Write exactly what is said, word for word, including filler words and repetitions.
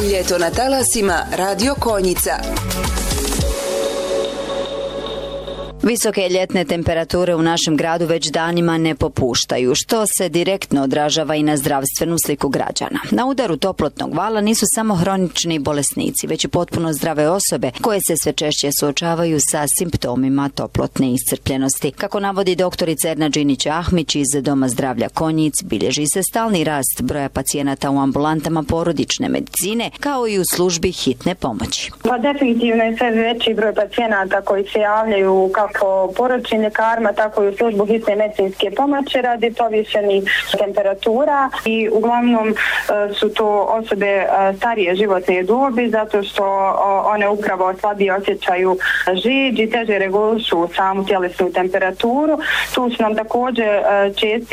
Ljeto na talasima Radio Konjica. Visoke ljetne temperature u našem gradu već danima ne popuštaju, što se direktno odražava i na zdravstvenu sliku građana. Na udaru toplotnog vala nisu samo hronični bolesnici, već i potpuno zdrave osobe koje se sve češće suočavaju sa simptomima toplotne iscrpljenosti. Kako navodi doktorica Erna Đinić-Ahmić iz Doma zdravlja Konjic, bilježi se stalni rast broja pacijenata u ambulantama porodične medicine, kao i u službi hitne pomoći. Pa definitivno je sve veći broj pacijenata koji se javljaju kako po porodičnim ljekarima, tako i u službu hitne medicinske pomoći radi povišenih temperatura i uglavnom su to osobe starije životne dobi zato što one upravo slabije osjećaju žeđ i teže regulišu samu tjelesnu temperaturu. Tu su nam također česti